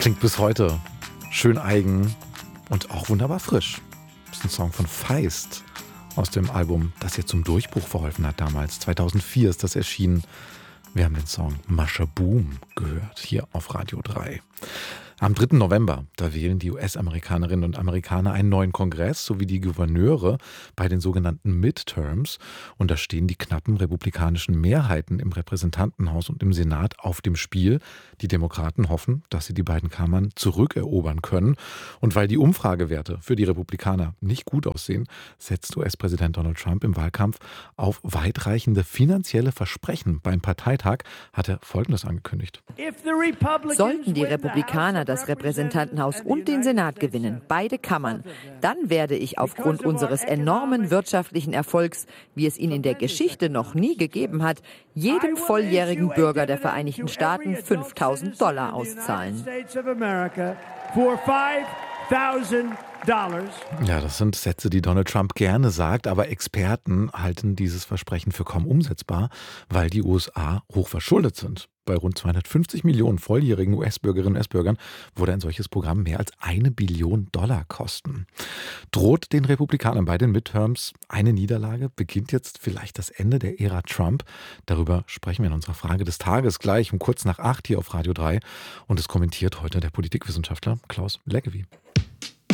Klingt bis heute schön eigen und auch wunderbar frisch. Das ist ein Song von Feist aus dem Album, das ihr zum Durchbruch verholfen hat damals. 2004 ist das erschienen. Wir haben den Song Mascha Boom gehört, hier auf Radio 3. Am 3. November, da wählen die US-Amerikanerinnen und Amerikaner einen neuen Kongress sowie die Gouverneure bei den sogenannten Midterms. Und da stehen die knappen republikanischen Mehrheiten im Repräsentantenhaus und im Senat auf dem Spiel. Die Demokraten hoffen, dass sie die beiden Kammern zurückerobern können. Und weil die Umfragewerte für die Republikaner nicht gut aussehen, setzt US-Präsident Donald Trump im Wahlkampf auf weitreichende finanzielle Versprechen. Beim Parteitag hat er Folgendes angekündigt. Sollten die Republikaner das Repräsentantenhaus und den Senat gewinnen, beide Kammern, dann werde ich aufgrund unseres enormen wirtschaftlichen Erfolgs, wie es ihn in der Geschichte noch nie gegeben hat, jedem volljährigen Bürger der Vereinigten Staaten $5.000 auszahlen. Ja, das sind Sätze, die Donald Trump gerne sagt, aber Experten halten dieses Versprechen für kaum umsetzbar, weil die USA hoch verschuldet sind. Bei rund 250 Millionen volljährigen US-Bürgerinnen und US-Bürgern würde ein solches Programm mehr als $1 Billion kosten. Droht den Republikanern bei den Midterms eine Niederlage? Beginnt jetzt vielleicht das Ende der Ära Trump? Darüber sprechen wir in unserer Frage des Tages gleich um kurz nach 8 hier auf Radio 3. Und es kommentiert heute der Politikwissenschaftler Klaus Leggevi.